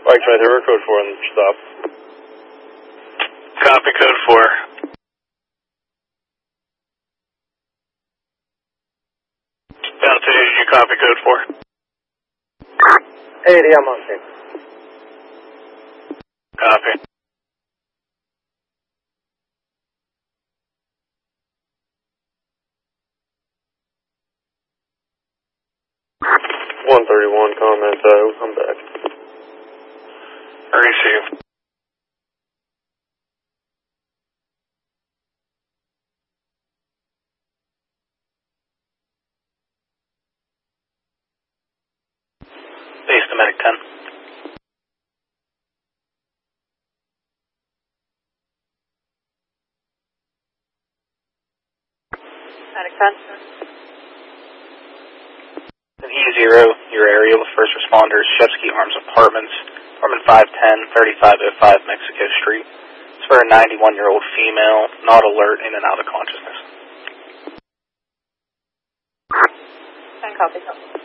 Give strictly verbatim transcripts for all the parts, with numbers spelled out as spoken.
Mike Drive River, code four on the stop. Copy, code four. Down to you, copy, code four. eighty, I'm on scene. Copy. one thirty-one, comment, uh, I'm back. Receive. Base to Medic ten. Medic ten. E zero, your area with first responders, Shevsky Arms Apartments, apartment five ten, thirty-five oh five Mexico Street. It's for a ninety-one-year-old female, not alert, in and out of consciousness. ten copy.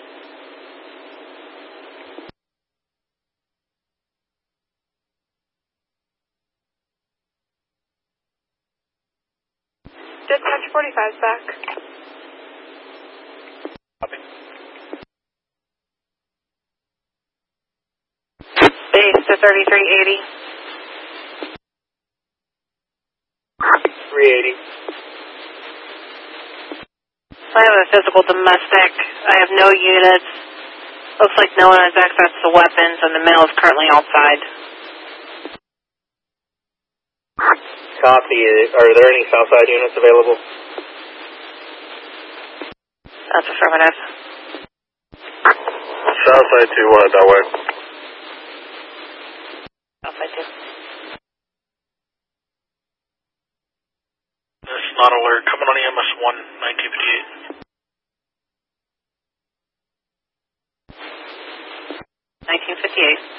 Dispatch forty-five's back. Copy. Base to thirty-three eighty. three eighty. I have a physical domestic. I have no units. Looks like no one has access to weapons, and the male is currently outside. Copy. Are there any Southside units available? That's affirmative. Southside two, one that way. Outside too. This is not alert. Coming on E M S one, nineteen fifty-eight. nineteen fifty-eight.